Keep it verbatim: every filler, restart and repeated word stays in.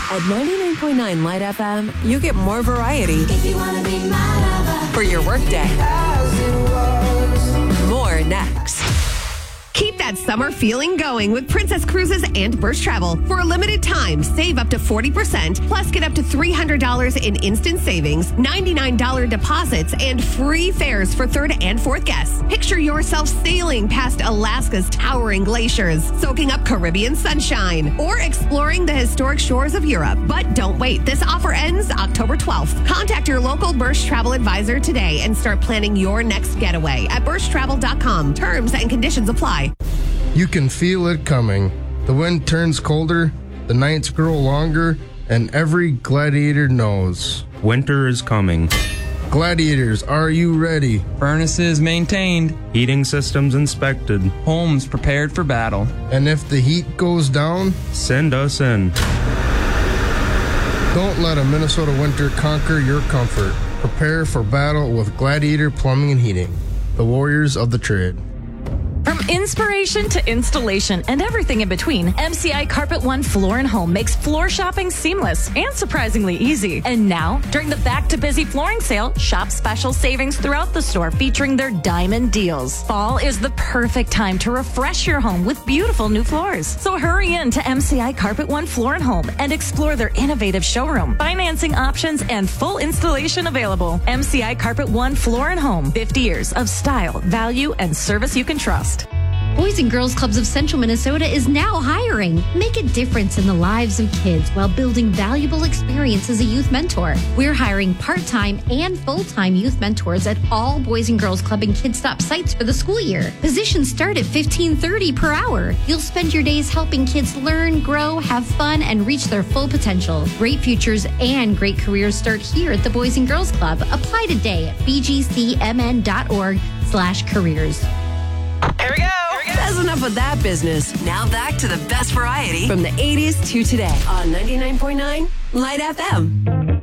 At ninety-nine point nine Light F M, you get more variety If you wanna be my lover. for your workday. More next. Keep that summer feeling going with Princess Cruises and Birch Travel. For a limited time, save up to forty percent, plus get up to three hundred dollars in instant savings, ninety-nine dollars deposits, and free fares for third and fourth guests. Picture yourself sailing past Alaska's towering glaciers, soaking up Caribbean sunshine, or exploring the historic shores of Europe. But don't wait. This offer ends October twelfth. Contact your local Birch Travel advisor today and start planning your next getaway at birch travel dot com. Terms and conditions apply. You can feel it coming. The wind turns colder, the nights grow longer, and every gladiator knows. Winter is coming. Gladiators, are you ready? Furnaces maintained. Heating systems inspected. Homes prepared for battle. And if the heat goes down, Send us in. don't let a Minnesota winter conquer your comfort. Prepare for battle with Gladiator Plumbing and Heating, the warriors of the trade. From inspiration to installation and everything in between, M C I Carpet One Floor and Home makes floor shopping seamless and surprisingly easy. And now, during the Back to Busy flooring sale, shop special savings throughout the store featuring their diamond deals. Fall is the perfect time to refresh your home with beautiful new floors. So hurry in to M C I Carpet One Floor and Home and explore their innovative showroom, financing options, and full installation available. M C I Carpet One Floor and Home, fifty years of style, value, and service you can trust. Boys and Girls Clubs of Central Minnesota is now hiring. Make a difference in the lives of kids while building valuable experience as a youth mentor. We're hiring part-time and full-time youth mentors at all Boys and Girls Club and Kids Stop sites for the school year. Positions start at fifteen thirty per hour. You'll spend your days helping kids learn, grow, have fun, and reach their full potential. Great futures and great careers start here at the Boys and Girls Club. Apply today at b g c m n dot org slash careers. Here we go. That's enough of that business. Now back to the best variety from the eighties to today on ninety-nine point nine Light F M.